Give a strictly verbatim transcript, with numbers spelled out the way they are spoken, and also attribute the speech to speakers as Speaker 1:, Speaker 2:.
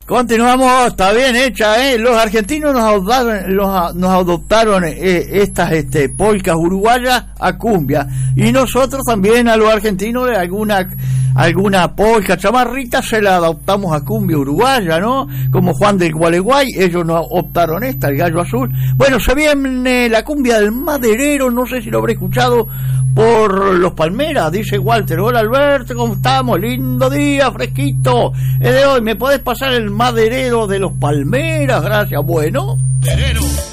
Speaker 1: Continuamos, está bien hecha, ¿eh? Los argentinos nos adoptaron, los, nos adoptaron eh, estas este, polcas uruguayas a cumbia, y nosotros también a los argentinos de alguna alguna polca chamarrita se la adoptamos a cumbia uruguaya, ¿no? Como Juan del Gualeguay, ellos nos optaron esta, el Gallo Azul. Bueno, se viene la cumbia del maderero, no sé si lo habré escuchado por Los Palmeras, dice Walter. Hola Alberto, ¿cómo estamos? Lindo día, fresquito. Es de hoy, ¿me podés pasar el maderero de Los Palmeras? Gracias. Bueno. Maderero.